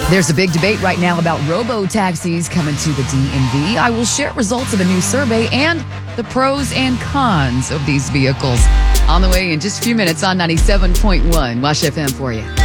There's a big debate right now about robo-taxis coming to the DMV. I will share results of a new survey and the pros and cons of these vehicles. On the way in just a few minutes on 97.1 Wash FM for you.